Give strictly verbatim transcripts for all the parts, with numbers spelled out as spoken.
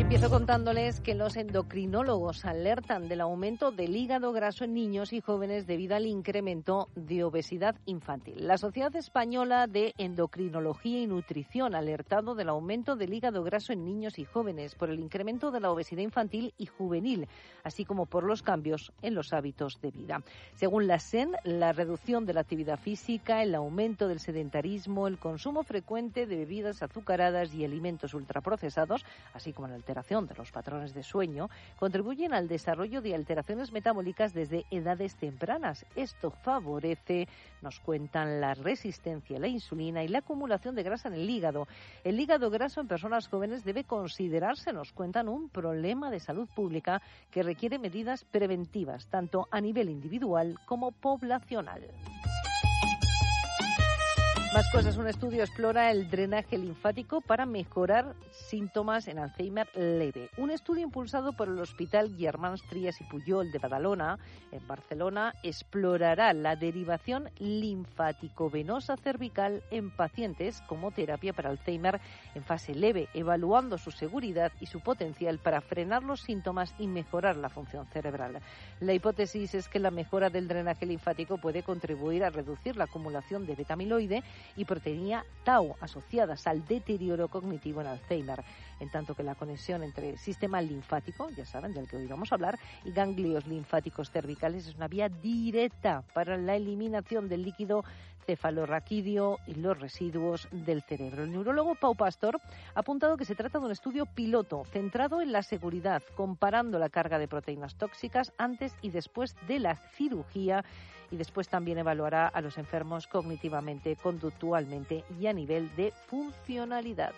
Empiezo contándoles que los endocrinólogos alertan del aumento del hígado graso en niños y jóvenes debido al incremento de obesidad infantil. La Sociedad Española de Endocrinología y Nutrición ha alertado del aumento del hígado graso en niños y jóvenes por el incremento de la obesidad infantil y juvenil, así como por los cambios en los hábitos de vida. Según la S E N, la reducción de la actividad física, el aumento del sedentarismo, el consumo frecuente de bebidas azucaradas y alimentos ultraprocesados, así como la alteración de los patrones de sueño, contribuyen al desarrollo de alteraciones metabólicas desde edades tempranas. Esto favorece, nos cuentan, la resistencia a la insulina y la acumulación de grasa en el hígado. El hígado graso en personas jóvenes debe considerarse, nos cuentan, un problema de salud pública que requiere medidas preventivas, tanto a nivel individual como poblacional. Más cosas. Un estudio explora el drenaje linfático para mejorar síntomas en Alzheimer leve. Un estudio impulsado por el Hospital Germans Trias y Pujol de Badalona, en Barcelona, explorará la derivación linfático-venosa cervical en pacientes como terapia para Alzheimer en fase leve, evaluando su seguridad y su potencial para frenar los síntomas y mejorar la función cerebral. La hipótesis es que la mejora del drenaje linfático puede contribuir a reducir la acumulación de beta-amiloide y proteína tau asociadas al deterioro cognitivo en Alzheimer, en tanto que la conexión entre sistema linfático, ya saben, del que hoy vamos a hablar, y ganglios linfáticos cervicales es una vía directa para la eliminación del líquido cefalorraquídeo y los residuos del cerebro. El neurólogo Pau Pastor ha apuntado que se trata de un estudio piloto centrado en la seguridad, comparando la carga de proteínas tóxicas antes y después de la cirugía, y después también evaluará a los enfermos cognitivamente, conductualmente y a nivel de funcionalidad.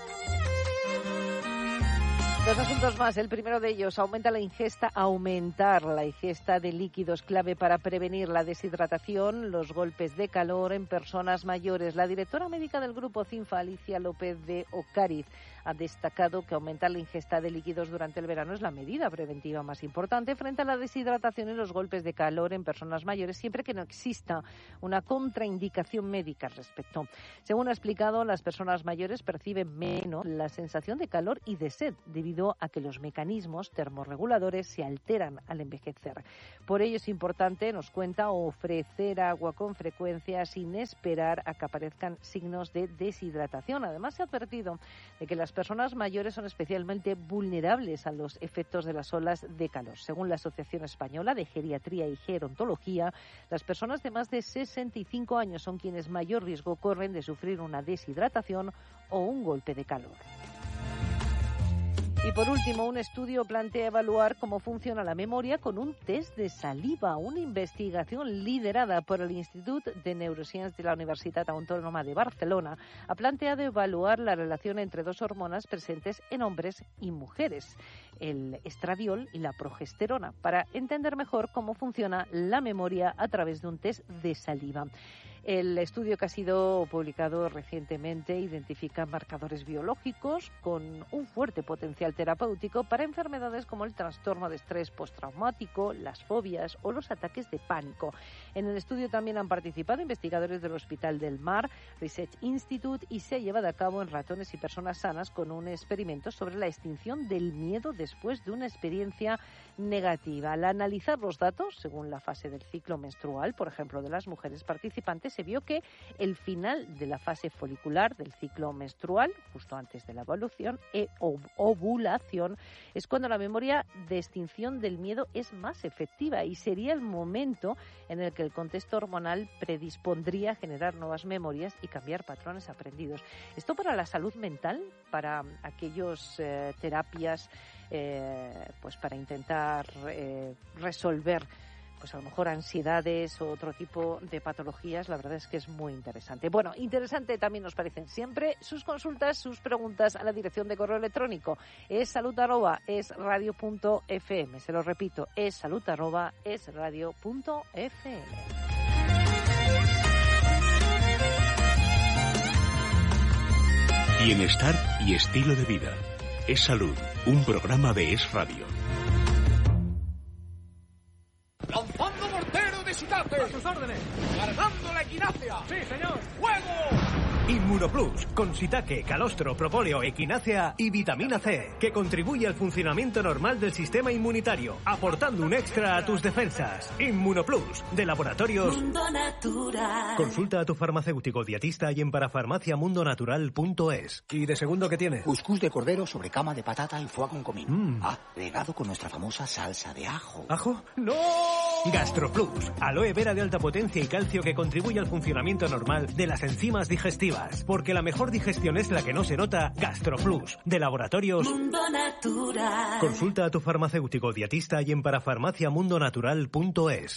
Dos asuntos más. El primero de ellos, aumenta la ingesta, aumentar la ingesta de líquidos, clave para prevenir la deshidratación, los golpes de calor en personas mayores. La directora médica del grupo CINFA, Alicia López de Ocariz, ha destacado que aumentar la ingesta de líquidos durante el verano es la medida preventiva más importante frente a la deshidratación y los golpes de calor en personas mayores, siempre que no exista una contraindicación médica al respecto. Según ha explicado, las personas mayores perciben menos la sensación de calor y de sed debido a que los mecanismos termorreguladores se alteran al envejecer. Por ello es importante, nos cuenta, ofrecer agua con frecuencia sin esperar a que aparezcan signos de deshidratación. Además, se ha advertido de que las personas mayores son especialmente vulnerables a los efectos de las olas de calor. Según la Asociación Española de Geriatría y Gerontología, las personas de más de sesenta y cinco años son quienes mayor riesgo corren de sufrir una deshidratación o un golpe de calor. Y por último, un estudio plantea evaluar cómo funciona la memoria con un test de saliva. Una investigación liderada por el Institut de Neurosciències de la Universitat Autónoma de Barcelona ha planteado evaluar la relación entre dos hormonas presentes en hombres y mujeres, el estradiol y la progesterona, para entender mejor cómo funciona la memoria a través de un test de saliva. El estudio, que ha sido publicado recientemente, identifica marcadores biológicos con un fuerte potencial terapéutico para enfermedades como el trastorno de estrés postraumático, las fobias o los ataques de pánico. En el estudio también han participado investigadores del Hospital del Mar Research Institute y se ha llevado a cabo en ratones y personas sanas con un experimento sobre la extinción del miedo después de una experiencia negativa. Al analizar los datos, según la fase del ciclo menstrual, por ejemplo, de las mujeres participantes, se vio que el final de la fase folicular del ciclo menstrual, justo antes de la evolución e ovulación, es cuando la memoria de extinción del miedo es más efectiva y sería el momento en el que el contexto hormonal predispondría a generar nuevas memorias y cambiar patrones aprendidos. Esto para la salud mental, para aquellos eh, terapias, eh, pues para intentar eh, resolver pues a lo mejor ansiedades o otro tipo de patologías. La verdad es que es muy interesante. Bueno, interesante también nos parecen siempre sus consultas, sus preguntas a la dirección de correo electrónico es salud arroba es radio punto f m. Se lo repito, es salud arroba es radio punto f m. Bienestar y estilo de vida. Es Salud, un programa de Es Radio. ¡Lanzando mortero de Shitate! ¡A sus órdenes! ¡Cargando la equinacia! ¡Sí, señor! ¡Fuego! Inmunoplus, con Shiitake, calostro, propóleo, equinácea y vitamina C, que contribuye al funcionamiento normal del sistema inmunitario, aportando un extra a tus defensas. Inmunoplus, de Laboratorios Mundo Natural. Consulta a tu farmacéutico dietista y en parafarmacia mundo natural punto es. ¿Y de segundo qué tiene? Cuscús de cordero sobre cama de patata y foie con comino. Mm. Ah, regado con nuestra famosa salsa de ajo. ¿Ajo? ¡No! GastroPlus, aloe vera de alta potencia y calcio que contribuye al funcionamiento normal de las enzimas digestivas. Porque la mejor digestión es la que no se nota. GastroPlus, de Laboratorios Mundo Natural. Consulta a tu farmacéutico dietista y en parafarmacia mundo natural punto es.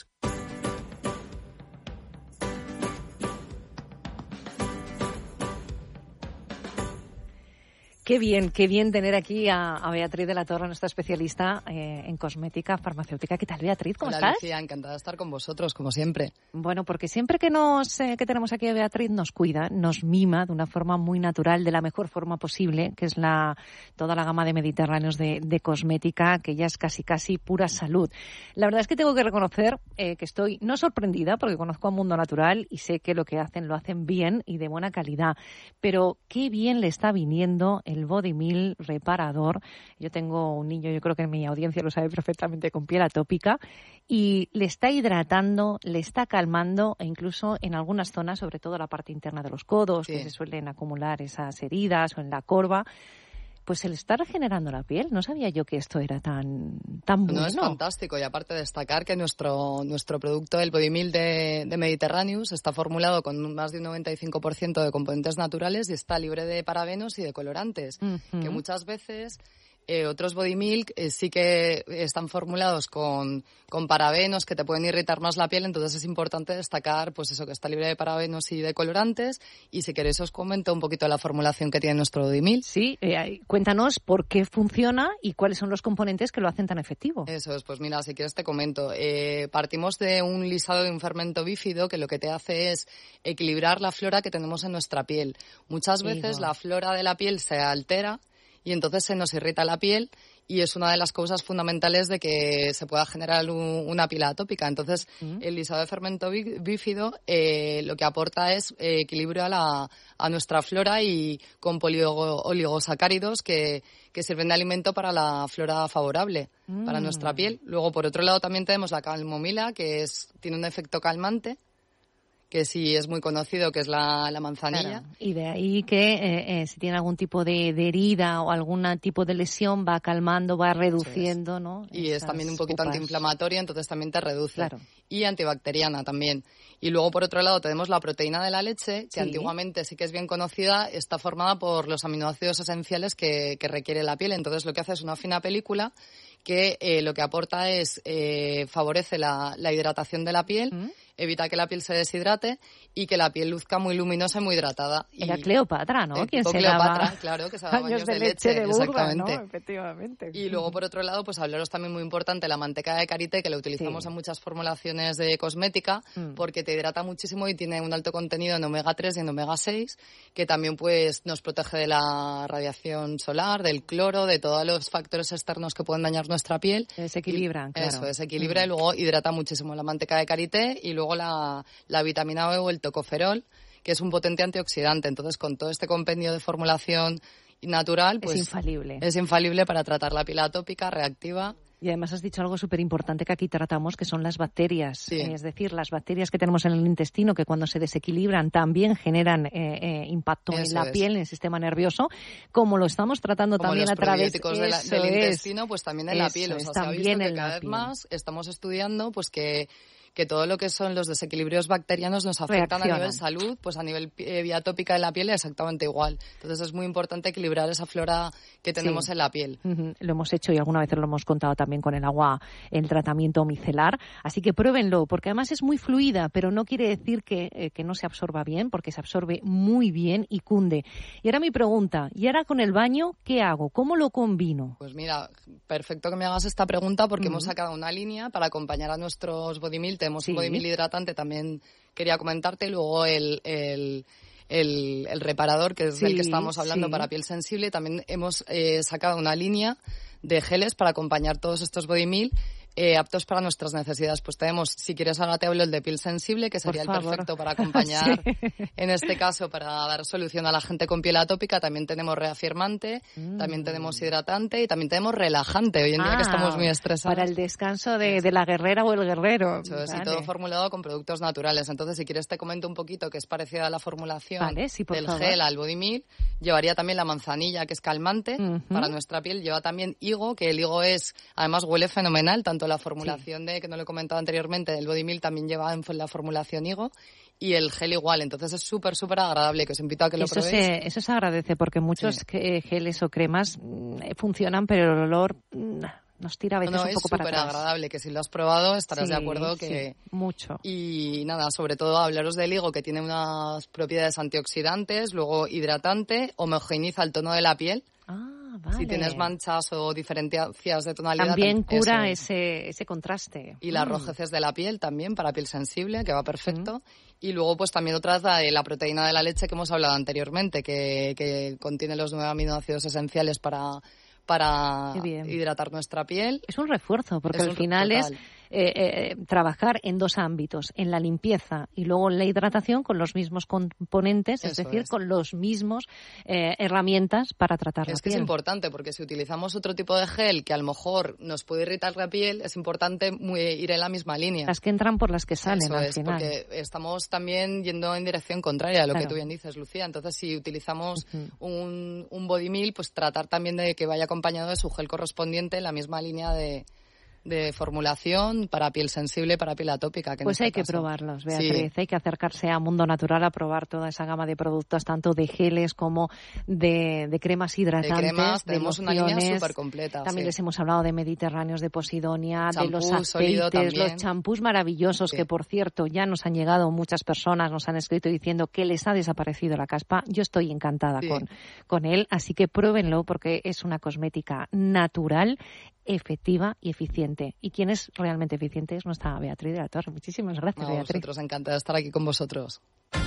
Qué bien, qué bien tener aquí a, a Beatriz de la Torre, nuestra especialista eh, en cosmética farmacéutica. ¿Qué tal, Beatriz? ¿Cómo Hola, estás? Lucía, encantada de estar con vosotros, como siempre. Bueno, porque siempre que nos eh, que tenemos aquí a Beatriz nos cuida, nos mima de una forma muy natural, de la mejor forma posible, que es la toda la gama de mediterráneos de, de cosmética, que ya es casi casi pura salud. La verdad es que tengo que reconocer eh, que estoy no sorprendida, porque conozco a Mundo Natural y sé que lo que hacen lo hacen bien y de buena calidad, pero qué bien le está viniendo el Body Milk reparador. Yo tengo un niño, yo creo que en mi audiencia lo sabe perfectamente, con piel atópica, y le está hidratando, le está calmando, e incluso en algunas zonas, sobre todo la parte interna de los codos, sí, que se suelen acumular esas heridas, o en la corva, pues se le está regenerando la piel. No sabía yo que esto era tan tan bueno. No, es fantástico. Y aparte destacar que nuestro nuestro producto, el Body Milk de, de Mediterraneous, está formulado con más de un noventa y cinco por ciento de componentes naturales y está libre de parabenos y de colorantes. Uh-huh. Que muchas veces eh, otros Body Milk eh, sí que están formulados con, con parabenos que te pueden irritar más la piel. Entonces es importante destacar pues eso, que está libre de parabenos y de colorantes. Y si queréis os comento un poquito la formulación que tiene nuestro Body Milk. Sí, eh, cuéntanos por qué funciona y cuáles son los componentes que lo hacen tan efectivo. Eso es, pues mira, si quieres te comento. Eh, partimos de un lisado de un fermento bífido que lo que te hace es equilibrar la flora que tenemos en nuestra piel. Muchas veces Digo. la flora de la piel se altera y entonces se nos irrita la piel y es una de las causas fundamentales de que se pueda generar un, una piel atópica. Entonces, ¿Mm? el lisado de fermento bífido eh, lo que aporta es eh, equilibrio a, la, a nuestra flora y con polioligosacáridos que, que sirven de alimento para la flora favorable mm. para nuestra piel. Luego, por otro lado, también tenemos la camomila, que es, tiene un efecto calmante, que sí es muy conocido, que es la, la manzanilla. Claro. Y de ahí que eh, eh, si tiene algún tipo de, de herida o algún tipo de lesión, va calmando, va reduciendo, ¿no? Y Esas es también un poquito upas. antiinflamatoria, entonces también te reduce. Claro. Y antibacteriana también. Y luego, por otro lado, tenemos la proteína de la leche, que sí. antiguamente sí que es bien conocida, está formada por los aminoácidos esenciales que, que requiere la piel. Entonces, lo que hace es una fina película que eh, lo que aporta es, eh, favorece la, la hidratación de la piel, ¿Mm? evita que la piel se deshidrate y que la piel luzca muy luminosa y muy hidratada. Era y Cleopatra, ¿no? Eh, ¿Quién se Cleopatra, daba claro, que se daba baños baños de, de leche, leche, de burra, exactamente. ¿no? Efectivamente. Y luego, por otro lado, pues hablaros también muy importante la manteca de karité, que la utilizamos sí. en muchas formulaciones de cosmética, mm. porque te hidrata muchísimo y tiene un alto contenido en omega tres y en omega seis, que también pues nos protege de la radiación solar, del cloro, de todos los factores externos que pueden dañar nuestra piel. Desequilibran, claro. Eso, desequilibra mm. y luego hidrata muchísimo la manteca de karité y luego la, la vitamina E o el tocoferol, que es un potente antioxidante. Entonces, con todo este compendio de formulación natural, pues es infalible. Es infalible para tratar la piel atópica, reactiva. Y además has dicho algo súper importante que aquí tratamos, que son las bacterias. Sí. Es decir, las bacterias que tenemos en el intestino, que cuando se desequilibran también generan eh, eh, impacto Eso en la es. piel, en el sistema nervioso, como lo estamos tratando como también los a través de la, del es. intestino, pues también en Eso la piel. O sea, es, se ha visto también que en cada la vez piel. más estamos estudiando pues que que todo lo que son los desequilibrios bacterianos nos afectan Reaccionan. a nivel salud, pues a nivel eh, vía tópica de la piel exactamente igual. Entonces es muy importante equilibrar esa flora que tenemos sí. en la piel. Uh-huh. Lo hemos hecho y alguna vez lo hemos contado también con el agua, el tratamiento micelar. Así que pruébenlo, porque además es muy fluida, pero no quiere decir que, eh, que no se absorba bien, porque se absorbe muy bien y cunde. Y ahora mi pregunta, ¿y ahora con el baño qué hago? ¿Cómo lo combino? Pues mira, perfecto que me hagas esta pregunta porque uh-huh. hemos sacado una línea para acompañar a nuestros Body Milk. Tenemos sí. un Body Milk hidratante, también quería comentarte, y luego el, el, el, el reparador, que es sí, del que estábamos hablando sí. para piel sensible. También hemos eh, sacado una línea de geles para acompañar todos estos Body Milk. eh, aptos para nuestras necesidades. Pues tenemos, si quieres ahora te hablo el de piel sensible, que sería el perfecto para acompañar, sí. En este caso, para dar solución a la gente con piel atópica. También tenemos reafirmante, mm. también tenemos hidratante y también tenemos relajante, hoy en día ah, que estamos muy estresados. Para el descanso de, de la guerrera o el guerrero. Eso es, vale. Y todo formulado con productos naturales. Entonces, si quieres te comento un poquito que es parecida a la formulación vale, sí, del favor. Gel al Body Milk. Llevaría también la manzanilla, que es calmante uh-huh. para nuestra piel. Lleva también higo, que el higo es, además huele fenomenal, tanto la formulación sí. de, que no lo he comentado anteriormente, del Body Milk también lleva en la formulación higo. Y el gel igual, entonces es súper, súper agradable, que os invito a que lo eso probéis. Se, eso se agradece, porque muchos sí. geles o cremas mmm, funcionan, pero el olor mmm, nos tira a veces no, no, un poco para atrás. Es súper agradable, que si lo has probado estarás sí, de acuerdo que... Sí, mucho. Y nada, sobre todo hablaros del higo, que tiene unas propiedades antioxidantes, luego hidratante, homogeneiza el tono de la piel. Ah. Vale. Si tienes manchas o diferencias de tonalidad. También cura ese, ese contraste. Y las mm. rojeces de la piel también, para piel sensible, que va perfecto. Mm. Y luego pues también otra de la proteína de la leche que hemos hablado anteriormente, que, que contiene los nueve aminoácidos esenciales para, para hidratar nuestra piel. Es un refuerzo, porque al final total. es... Eh, eh, trabajar en dos ámbitos, en la limpieza y luego en la hidratación con los mismos componentes, es Eso decir, es. con los mismos eh, herramientas para tratar es la que piel. Es importante, porque si utilizamos otro tipo de gel que a lo mejor nos puede irritar la piel, es importante muy, ir en la misma línea. Las que entran por las que salen Eso al es, final. Porque estamos también yendo en dirección contraria a lo claro. que tú bien dices, Lucía. Entonces, si utilizamos uh-huh. un, un Body Milk, pues tratar también de que vaya acompañado de su gel correspondiente en la misma línea de... de formulación para piel sensible, para piel atópica. Que pues en hay este que caso. probarlos, Beatriz. Sí. Hay que acercarse a Mundo Natural a probar toda esa gama de productos, tanto de geles como de, de cremas hidratantes. De cremas, de tenemos lociones. Una línea súper completa. También sí. les hemos hablado de mediterráneos, de Posidonia, Champú, de los aceites, los champús maravillosos, sí. que por cierto ya nos han llegado muchas personas, nos han escrito diciendo que les ha desaparecido la caspa. Yo estoy encantada sí. con, con él, así que pruébenlo porque es una cosmética natural, efectiva y eficiente. Y quien es realmente eficiente es nuestra Beatriz de la Torre. Muchísimas gracias, no, Beatriz. Nosotros encantados de estar aquí con vosotros.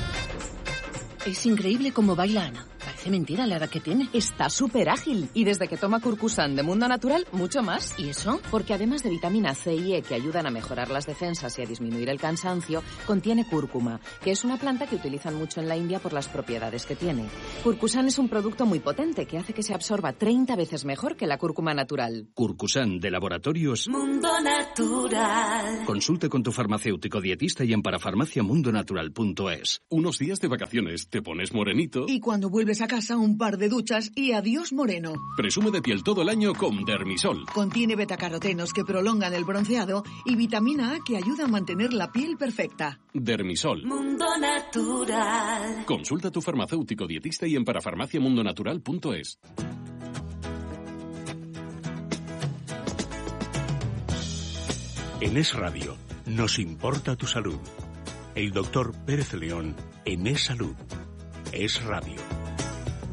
Es increíble cómo baila Ana. Parece mentira la edad que tiene. Está súper ágil. Y desde que toma Curcusan de Mundo Natural, mucho más. ¿Y eso? Porque además de vitamina C y E que ayudan a mejorar las defensas y a disminuir el cansancio, contiene cúrcuma, que es una planta que utilizan mucho en la India por las propiedades que tiene. Curcusan es un producto muy potente que hace que se absorba treinta veces mejor que la cúrcuma natural. Curcusan de Laboratorios Mundo Natural. Consulte con tu farmacéutico dietista y en parafarmacia mundo natural punto es. Unos días de vacaciones, te pones morenito. Y cuando vuelves a casa, un par de duchas y adiós moreno. Presume de piel todo el año con Dermisol. Contiene betacarotenos que prolongan el bronceado y vitamina A que ayuda a mantener la piel perfecta. Dermisol. Mundo Natural. Consulta a tu farmacéutico dietista y en parafarmacia mundo natural punto es. En Es Radio nos importa tu salud. El doctor Pérez León en Es Salud. Es Radio.